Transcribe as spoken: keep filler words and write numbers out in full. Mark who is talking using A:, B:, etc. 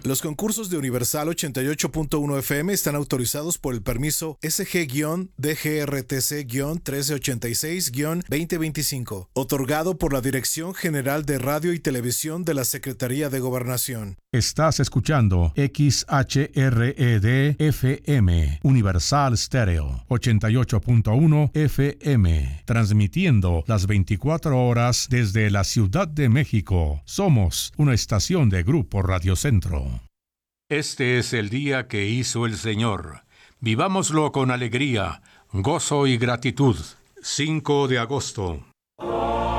A: Los concursos de Universal ochenta y ocho punto uno F M están autorizados por el permiso S G D G R T C trece ochenta y seis veinte veinticinco, otorgado por la Dirección General de Radio y Televisión de la Secretaría de Gobernación.
B: Estás escuchando X H R E D F M, Universal Stereo, ochenta y ocho punto uno F M, transmitiendo las veinticuatro horas desde la Ciudad de México. Somos una estación de Grupo Radio Centro.
C: Este es el día que hizo el Señor. Vivámoslo con alegría, gozo y gratitud. cinco de agosto.